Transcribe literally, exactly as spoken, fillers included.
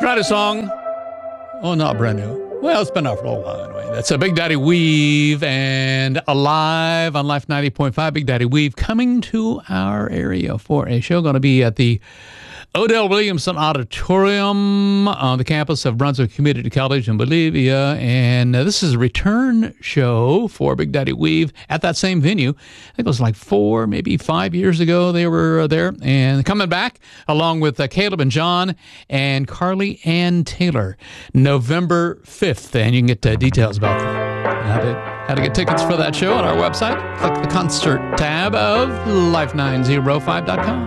Brand new song. Oh, not brand new. Well, it's been out for a while anyway. That's a Big Daddy Weave and Alive on Life ninety point five. Big Daddy Weave coming to our area for a show. Going to be at the Odell Williamson Auditorium on the campus of Brunswick Community College in Bolivia. And uh, this is a return show for Big Daddy Weave at that same venue. I think it was like four, maybe five years ago they were uh, there. And coming back along with uh, Caleb and John and Carly Ann Taylor, November fifth. And you can get uh, details about how to, how to get tickets for that show on our website. Click the concert tab of life nine oh five dot com.